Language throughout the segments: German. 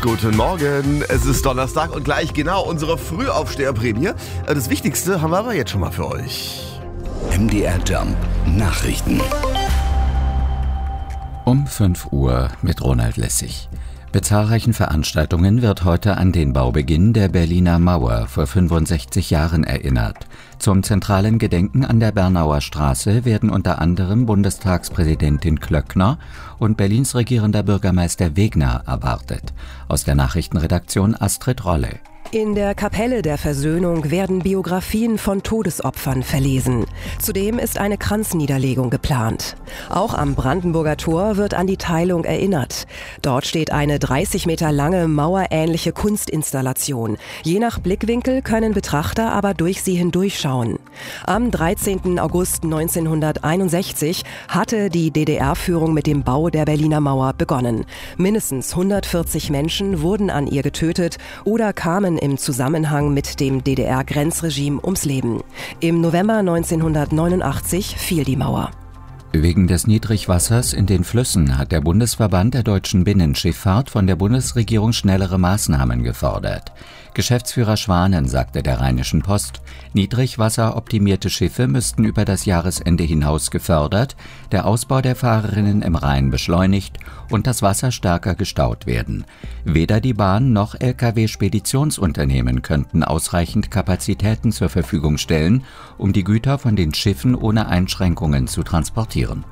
Guten Morgen, es ist Donnerstag und gleich genau unsere Frühaufsteherprämie. Das Wichtigste haben wir aber jetzt schon mal für euch. MDR Jump Nachrichten. Um 5 Uhr mit Ronald Lessig. Bei zahlreichen Veranstaltungen wird heute an den Baubeginn der Berliner Mauer vor 65 Jahren erinnert. Zum zentralen Gedenken an der Bernauer Straße werden unter anderem Bundestagspräsidentin Klöckner und Berlins regierender Bürgermeister Wegner erwartet. Aus der Nachrichtenredaktion Astrid Rolle. In der Kapelle der Versöhnung werden Biografien von Todesopfern verlesen. Zudem ist eine Kranzniederlegung geplant. Auch am Brandenburger Tor wird an die Teilung erinnert. Dort steht eine 30 Meter lange mauerähnliche Kunstinstallation. Je nach Blickwinkel können Betrachter aber durch sie hindurchschauen. Am 13. August 1961 hatte die DDR-Führung mit dem Bau der Berliner Mauer begonnen. Mindestens 140 Menschen wurden an ihr getötet oder kamen im Zusammenhang mit dem DDR-Grenzregime ums Leben. Im November 1989 fiel die Mauer. Wegen des Niedrigwassers in den Flüssen hat der Bundesverband der deutschen Binnenschifffahrt von der Bundesregierung schnellere Maßnahmen gefordert. Geschäftsführer Schwanen sagte der Rheinischen Post, niedrigwasseroptimierte Schiffe müssten über das Jahresende hinaus gefördert, der Ausbau der Fahrerinnen im Rhein beschleunigt und das Wasser stärker gestaut werden. Weder die Bahn noch Lkw-Speditionsunternehmen könnten ausreichend Kapazitäten zur Verfügung stellen, um die Güter von den Schiffen ohne Einschränkungen zu transportieren.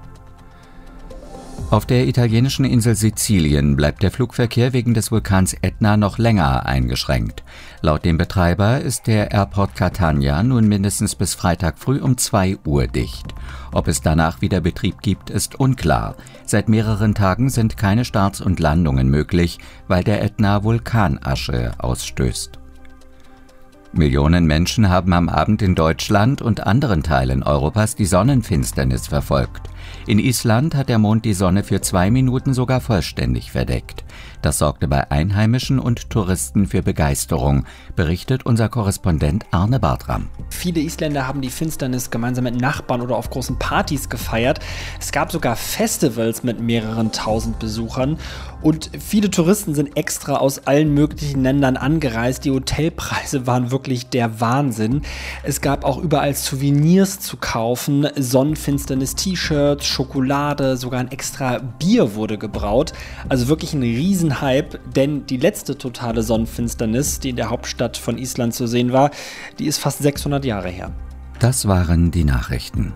Auf der italienischen Insel Sizilien bleibt der Flugverkehr wegen des Vulkans Etna noch länger eingeschränkt. Laut dem Betreiber ist der Airport Catania nun mindestens bis Freitag früh um 2 Uhr dicht. Ob es danach wieder Betrieb gibt, ist unklar. Seit mehreren Tagen sind keine Starts und Landungen möglich, weil der Ätna Vulkanasche ausstößt. Millionen Menschen haben am Abend in Deutschland und anderen Teilen Europas die Sonnenfinsternis verfolgt. In Island hat der Mond die Sonne für 2 Minuten sogar vollständig verdeckt. Das sorgte bei Einheimischen und Touristen für Begeisterung, berichtet unser Korrespondent Arne Bartram. Viele Isländer haben die Finsternis gemeinsam mit Nachbarn oder auf großen Partys gefeiert. Es gab sogar Festivals mit mehreren tausend Besuchern. Und viele Touristen sind extra aus allen möglichen Ländern angereist. Die Hotelpreise waren wirklich der Wahnsinn. Es gab auch überall Souvenirs zu kaufen, Sonnenfinsternis-T-Shirts, Schokolade, sogar ein extra Bier wurde gebraut. Also wirklich ein Riesenhype, denn die letzte totale Sonnenfinsternis, die in der Hauptstadt von Island zu sehen war, die ist fast 600 Jahre her. Das waren die Nachrichten.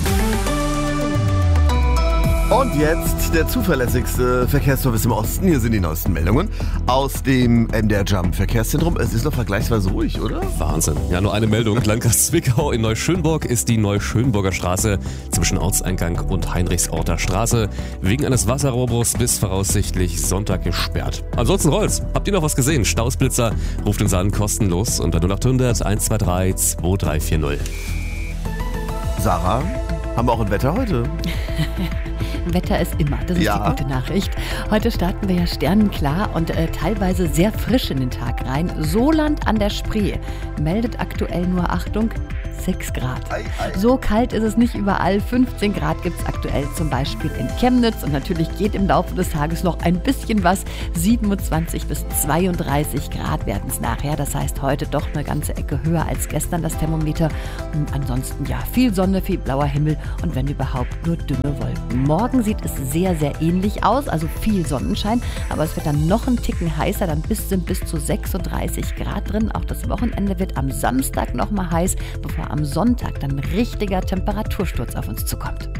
Und jetzt der zuverlässigste Verkehrsservice im Osten. Hier sind die neuesten Meldungen aus dem MDR Jump Verkehrszentrum. Es ist noch vergleichsweise ruhig, oder? Wahnsinn. Ja, nur eine Meldung. Landkreis Zwickau in Neuschönburg ist die Neuschönburger Straße zwischen Ortseingang und Heinrichsorter Straße wegen eines Wasserrohrbruchs bis voraussichtlich Sonntag gesperrt. Ansonsten rollt's. Habt ihr noch was gesehen? Stausblitzer ruft uns an, kostenlos unter 0800 123 2340. Sarah, haben wir auch ein Wetter heute? Wetter ist immer, das ist die gute Nachricht. Heute starten wir ja sternenklar und teilweise sehr frisch in den Tag rein. Soland an der Spree meldet aktuell nur, Achtung, 6 Grad. So kalt ist es nicht überall. 15 Grad gibt es aktuell zum Beispiel in Chemnitz. Und natürlich geht im Laufe des Tages noch ein bisschen was. 27 bis 32 Grad werden es nachher. Das heißt, heute doch eine ganze Ecke höher als gestern das Thermometer. Und ansonsten ja, viel Sonne, viel blauer Himmel und wenn überhaupt nur dünne Wolken. Morgen sieht es sehr, sehr ähnlich aus. Also viel Sonnenschein. Aber es wird dann noch einen Ticken heißer. Dann sind bis zu 36 Grad drin. Auch das Wochenende wird am Samstag noch mal heiß, bevor am Sonntag dann ein richtiger Temperatursturz auf uns zukommt.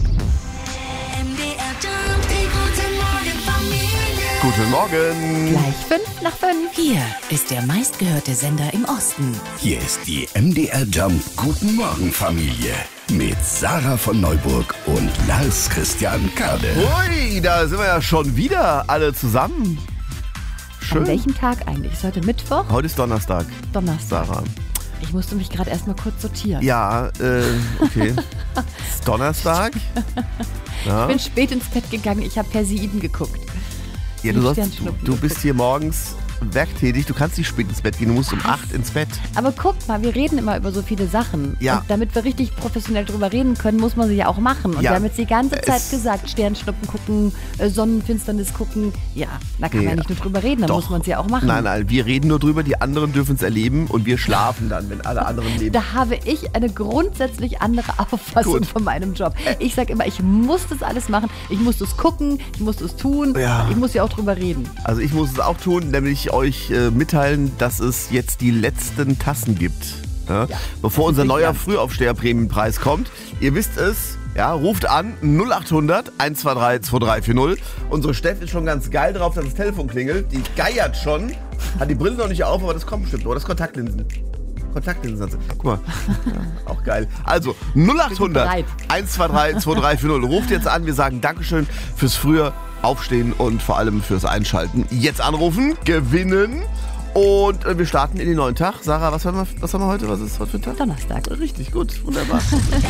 Guten Morgen. Gleich 5:05. Hier ist der meistgehörte Sender im Osten. Hier ist die MDR Jump Guten Morgen Familie mit Sarah von Neuburg und Lars Christian Kade. Ui, da sind wir ja schon wieder alle zusammen. Schön. An welchem Tag eigentlich? Ist heute Mittwoch? Heute ist Donnerstag. Sarah. Ich musste mich gerade erstmal kurz sortieren. Ja, okay. Es ist Donnerstag. Ja. Ich bin spät ins Bett gegangen, ich habe Perseiden geguckt. Ja, du bist hier morgens werktätig, du kannst nicht spät ins Bett gehen, du musst um 8 ins Bett. Aber guck mal, wir reden immer über so viele Sachen. Ja. Und damit wir richtig professionell drüber reden können, muss man sie ja auch machen. Und Ja, wir haben jetzt die ganze Zeit gesagt, Sternschnuppen gucken, Sonnenfinsternis gucken. Ja, da kann man ja nicht nur drüber reden, da muss man es ja auch machen. Nein, wir reden nur drüber, die anderen dürfen es erleben und wir schlafen dann, wenn alle anderen leben. Da habe ich eine grundsätzlich andere Auffassung von meinem Job. Ich sage immer, ich muss das alles machen, ich muss das gucken, ich muss das tun, ich muss ja auch drüber reden. Also ich muss es auch tun, nämlich euch mitteilen, dass es jetzt die letzten Tassen gibt. Ja? Bevor unser neuer Frühaufsteher-Prämienpreis kommt. Ihr wisst es, ja, ruft an 0800 123 2340. Unsere Steff ist schon ganz geil drauf, dass das Telefon klingelt. Die geiert schon, hat die Brille noch nicht auf, aber das kommt bestimmt. Oder das Kontaktlinsen. Guck mal, ja, auch geil. Also 0800 123 2340. Ruft jetzt an, wir sagen Dankeschön fürs frühe Aufstehen und vor allem fürs Einschalten. Jetzt anrufen, gewinnen und wir starten in den neuen Tag. Sarah, was haben wir heute? Was ist heute für ein Tag? Donnerstag. Richtig gut, wunderbar.